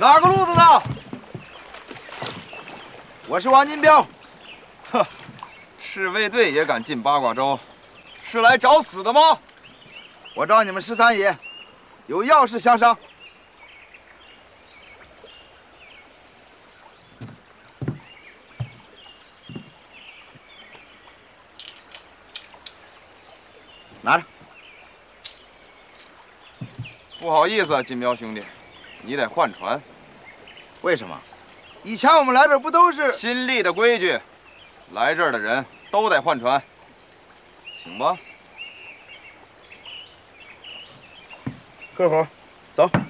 哪个路子的？ 我是王金彪。 呵，赤卫队也敢进八卦洲，是来找死的吗？ 我找你们13爷，有要事相商。拿着。 不好意思啊，金彪兄弟，你得换船。 为什么？以前我们来这儿不都是新立的规矩，来这儿的人都得换船。请吧。 客户，走。